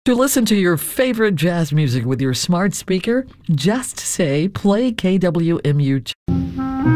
To listen to your favorite jazz music with your smart speaker, just say play KWMU.